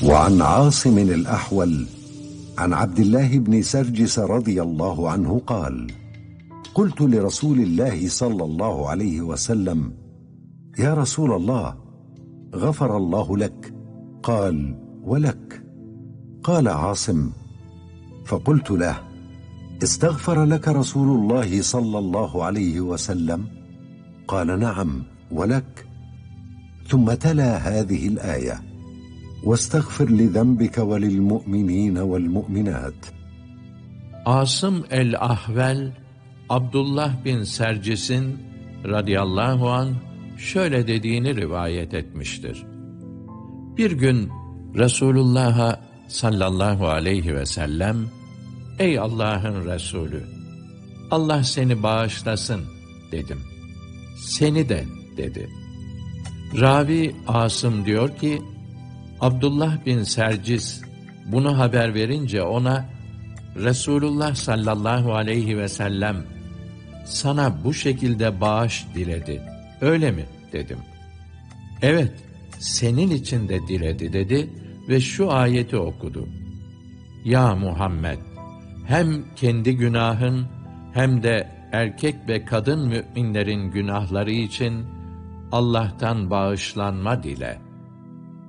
وعن عاصم الأحول عن عبد الله بن سرجس رضي الله عنه قال: قلت لرسول الله صلى الله عليه وسلم: يا رسول الله، غفر الله لك. قال: ولك. قال عاصم: فقلت له: استغفر لك رسول الله صلى الله عليه وسلم؟ قال: نعم ولك. ثم تلا هذه الآية: واستغفر لذنبك وللمؤمنين والمؤمنات. Asım el-Ahvel, Abdullah bin Sercis'in radıyallahu anh şöyle dediğini rivayet etmiştir. Bir gün Resulullah'a sallallahu aleyhi ve sellem, ey Allah'ın Resulü, Allah seni bağışlasın dedim. Seni de dedi. Ravi Asım diyor ki, Abdullah bin Sercis bunu haber verince ona, Resulullah sallallahu aleyhi ve sellem sana bu şekilde bağış diledi, öyle mi dedim. Evet, senin için de diledi dedi ve şu ayeti okudu. Ya Muhammed, hem kendi günahın hem de erkek ve kadın müminlerin günahları için Allah'tan bağışlanma dile.